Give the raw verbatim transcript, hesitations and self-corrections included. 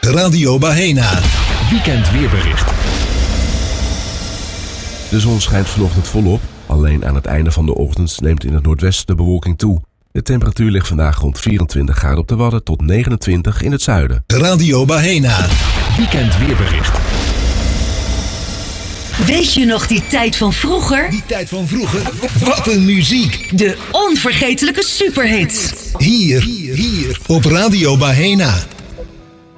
Radio Bahena. Weekend weerbericht. De zon schijnt vanochtend volop. Alleen aan het einde van de ochtend neemt in het noordwesten de bewolking toe. De temperatuur ligt vandaag rond vierentwintig graden op de Wadden tot negenentwintig in het zuiden. Radio Bahena. Weekend weerbericht. Weet je nog die tijd van vroeger? Die tijd van vroeger? Wat een muziek! De onvergetelijke superhits. Hier, hier, hier op Radio Bahena.